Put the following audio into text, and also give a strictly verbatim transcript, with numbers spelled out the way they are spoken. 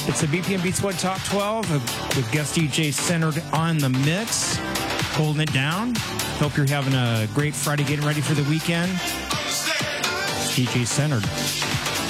It's the B P M Beats What Top twelve with guest D J Centered on the mix, holding it down. Hope you're having a great Friday, getting ready for the weekend. It's D J Centered.